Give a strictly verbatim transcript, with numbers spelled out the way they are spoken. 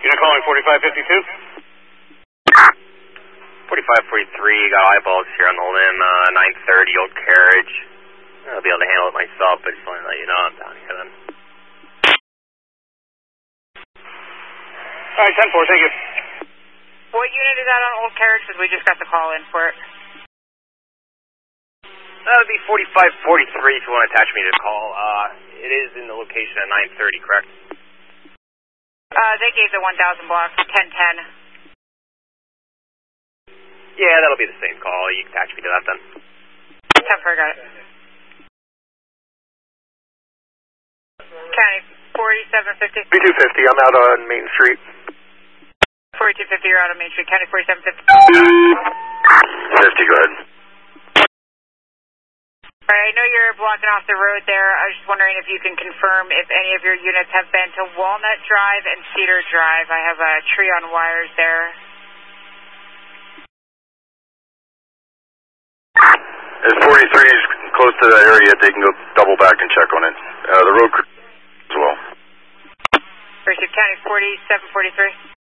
Unit calling forty-five fifty-two. forty-five forty-three, got eyeballs here on the limb, uh, nine thirty, old carriage. I'll be able to handle it myself, but just want to let you know I'm down here then. Alright, ten four, thank you. What unit is that on old carriage? Because we just got the call in for it. That would be forty-five forty-three if you want to attach me to the call. Uh, it is in the location at nine thirty, correct? Uh, they gave the one thousand block, ten ten. Yeah, that'll be the same call. You can attach me to that then. ten four, got it. County, forty-seven fifty. forty-two fifty, I'm out on Main Street. forty-two fifty, you're out on Main Street. County, forty-seven fifty. fifty, go ahead. Alright, I know you're blocking off the road there. I was just wondering if you can confirm if any of your units have been to Walnut Drive and Cedar Drive. I have a tree on wires there. If forty-three is close to that area, they can go double back and check on it. Uh, the road crew as well. Pursuit County, forty-seven forty-three.